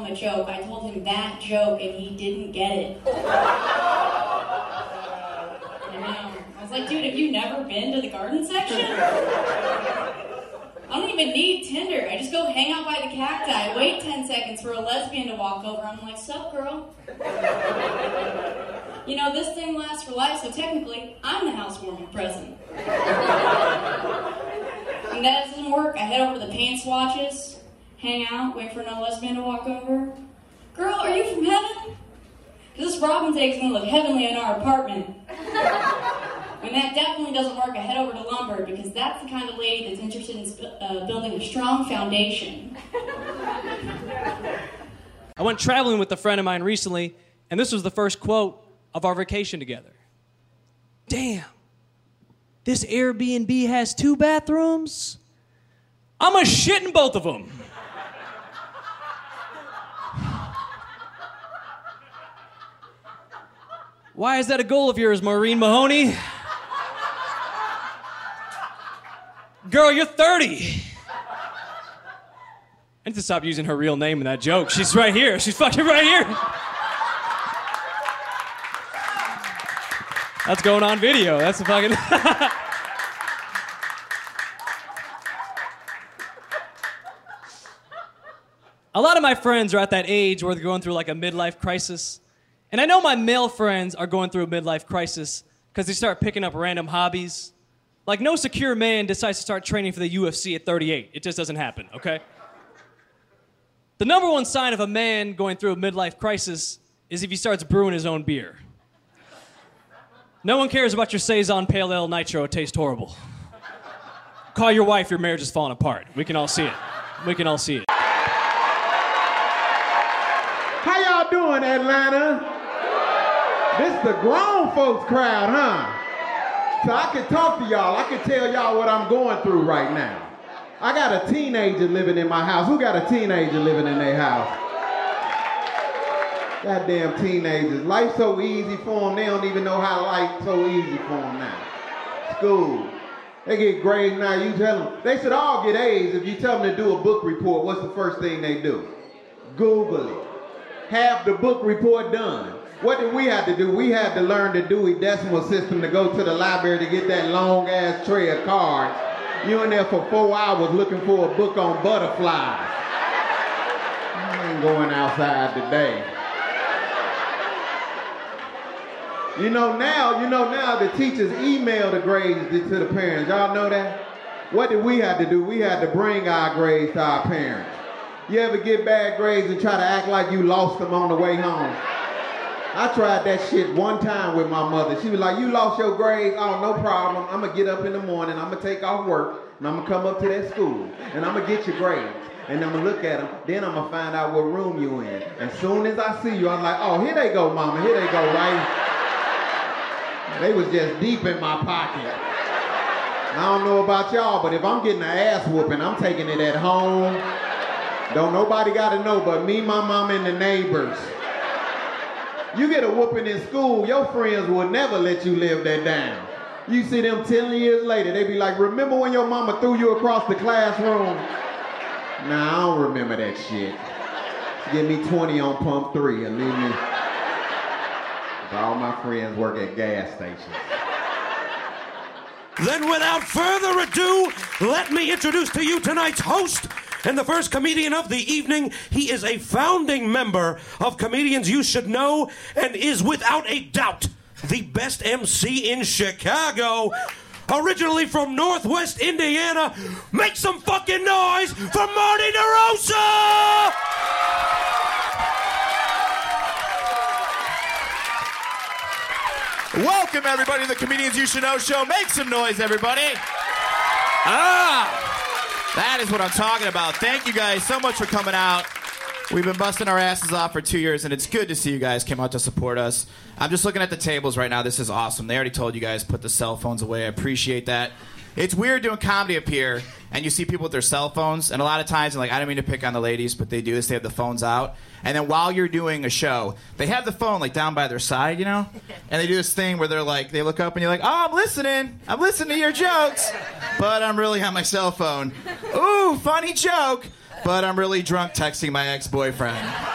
a joke. I told him that joke and he didn't get it. I was like, dude, have you never been to the garden section? I don't even need Tinder. I just go hang out by the cacti, wait 10 seconds for a lesbian to walk over. I'm like, sup, girl? You know, this thing lasts for life, so technically, I'm the housewarming present. And that doesn't work. I head over to the paint swatches, hang out, wait for no lesbian to walk over. Girl, are you from heaven? Because this Robin takes me to look heavenly in our apartment. When that definitely doesn't work, I head over to lumber because that's the kind of lady that's interested in building a strong foundation. I went traveling with a friend of mine recently, and this was the first quote of our vacation together. Damn, this Airbnb has 2 bathrooms? I'm a shit in both of them. Why is that a goal of yours, Maureen Mahoney? Girl, you're 30. I need to stop using her real name in that joke. She's right here. She's fucking right here. That's going on video. That's the fucking... A lot of my friends are at that age where they're going through like a midlife crisis. And I know my male friends are going through a midlife crisis because they start picking up random hobbies. Like, no secure man decides to start training for the UFC at 38. It just doesn't happen, okay? The number one sign of a man going through a midlife crisis is if he starts brewing his own beer. No one cares about your Saison Pale Ale Nitro. It tastes horrible. Call your wife, your marriage is falling apart. We can all see it. We can all see it. How y'all doing, Atlanta? This the grown folks crowd, huh? So I can talk to y'all. I can tell y'all what I'm going through right now. I got a teenager living in my house. Who got a teenager living in their house? Goddamn teenagers. Life's so easy for them, they don't even know how life's so easy for them now. School. They get grades now, you tell them. They should all get A's. If you tell them to do a book report, what's the first thing they do? Google it. Have the book report done. What did we have to do? We had to learn the Dewey Decimal System to go to the library to get that long-ass tray of cards. You in there for 4 hours looking for a book on butterflies. I ain't going outside today. You know now the teachers email the grades to the parents. Y'all know that? What did we have to do? We had to bring our grades to our parents. You ever get bad grades and try to act like you lost them on the way home? I tried that shit one time with my mother. She was like, you lost your grades? Oh, no problem. I'm going to get up in the morning, I'm going to take off work, and I'm going to come up to that school, and I'm going to get your grades. And I'm going to look at them, then I'm going to find out what room you in. And as soon as I see you, I'm like, oh, here they go, mama, here they go, right? They was just deep in my pocket. I don't know about y'all, but if I'm getting an ass whooping, I'm taking it at home. Don't nobody got to know but me, my mama, and the neighbors. You get a whooping in school, your friends will never let you live that down. You see them 10 years later, they be like, remember when your mama threw you across the classroom? Nah, I don't remember that shit. Give me 20 on pump 3 and leave me. All my friends work at gas stations. Then without further ado, let me introduce to you tonight's host and the first comedian of the evening. He is a founding member of Comedians You Should Know and is without a doubt the best MC in Chicago. Originally from Northwest Indiana, make some fucking noise for Marty DeRosa! Welcome, everybody, to the Comedians You Should Know show. Make some noise, everybody. That is what I'm talking about. Thank you guys so much for coming out. We've been busting our asses off for 2 years, and it's good to see you guys came out to support us. I'm just looking at the tables right now. This is awesome. They already told you guys put the cell phones away. I appreciate that. It's weird doing comedy up here, and you see people with their cell phones, and a lot of times, and like, I don't mean to pick on the ladies, but they do this. They have the phones out, and then while you're doing a show, they have the phone like down by their side, you know, and they do this thing where they're like, they look up, and you're like, oh, I'm listening to your jokes, but I'm really on my cell phone. Ooh, funny joke, but I'm really drunk texting my ex-boyfriend.